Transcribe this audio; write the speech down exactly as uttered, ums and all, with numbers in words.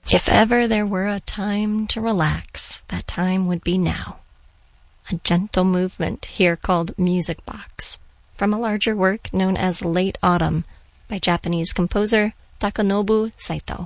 If ever there were a time to relax, that time would be now. A gentle movement here called Music Box, from a larger work known as Late Autumn by Japanese composer Takanobu Saito.